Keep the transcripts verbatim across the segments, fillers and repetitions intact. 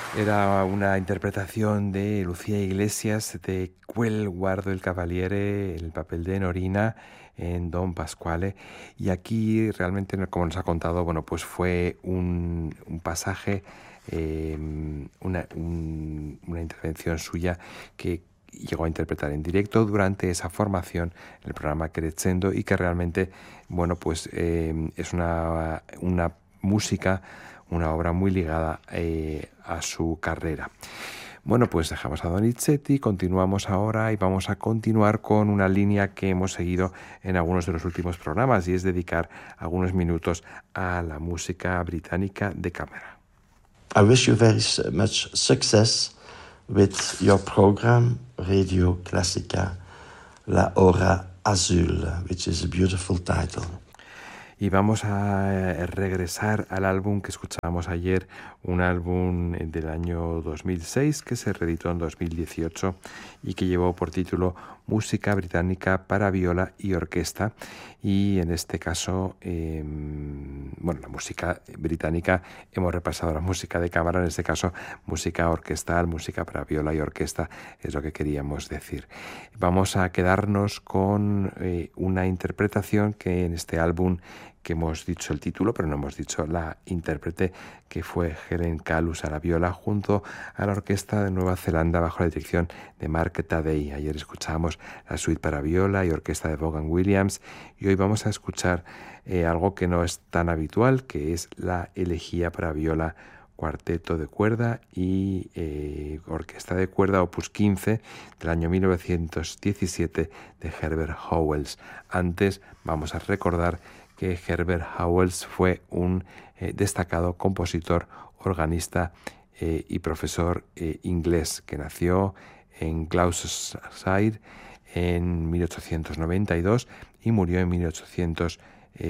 Era una interpretación de Lucía Iglesias de Quel guardo il Cavaliere, el papel de Norina en Don Pasquale. Y aquí realmente, como nos ha contado, bueno, pues fue un, un pasaje, eh, una, un, una intervención suya que llegó a interpretar en directo durante esa formación en el programa Crescendo y que realmente, bueno, pues eh, es una, una música, una obra muy ligada eh, a su carrera. Bueno, pues dejamos a Donizetti, continuamos ahora y vamos a continuar con una línea que hemos seguido en algunos de los últimos programas y es dedicar algunos minutos a la música británica de cámara. I wish you very much success with your program, Radio Classica, La Hora Azul, which is a beautiful title. Y vamos a regresar al álbum que escuchábamos ayer, un álbum del año dos mil seis que se reeditó en dos mil dieciocho y que llevó por título Música británica para viola y orquesta. Y en este caso, eh, bueno, la música británica, hemos repasado la música de cámara, en este caso música orquestal, música para viola y orquesta, es lo que queríamos decir. Vamos a quedarnos con eh, una interpretación que en este álbum, que hemos dicho el título, pero no hemos dicho la intérprete, que fue Helen Kalus a la viola, junto a la orquesta de Nueva Zelanda bajo la dirección de Mark Taddei. Ayer escuchábamos la suite para viola y orquesta de Vaughan Williams, y hoy vamos a escuchar eh, algo que no es tan habitual, que es la elegía para viola, cuarteto de cuerda y eh, orquesta de cuerda opus quince del año mil novecientos diecisiete de Herbert Howells. Antes vamos a recordar que Herbert Howells fue un eh, destacado compositor, organista eh, y profesor eh, inglés que nació en Gloucestershire en mil ochocientos noventa y dos y murió en mil ochocientos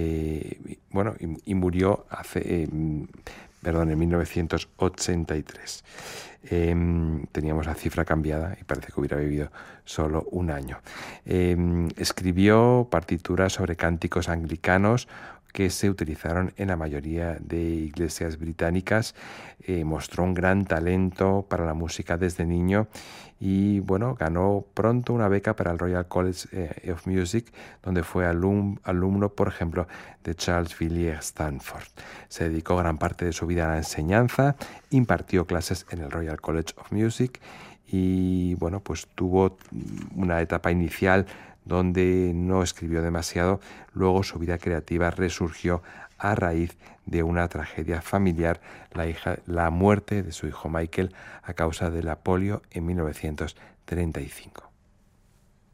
eh, bueno y, y murió hace eh, perdón en mil novecientos ochenta y tres. Eh, teníamos la cifra cambiada y parece que hubiera vivido solo un año. Eh, escribió partituras sobre cánticos anglicanos que se utilizaron en la mayoría de iglesias británicas. Eh, mostró un gran talento para la música desde niño y bueno, ganó pronto una beca para el Royal College eh, of Music, donde fue alum, alumno, por ejemplo, de Charles Villiers Stanford. Se dedicó gran parte de su vida a la enseñanza, impartió clases en el Royal College of Music y bueno, pues tuvo una etapa inicial donde no escribió demasiado. Luego su vida creativa resurgió a raíz de una tragedia familiar, la, hija, la muerte de su hijo Michael a causa de la polio en mil novecientos treinta y cinco.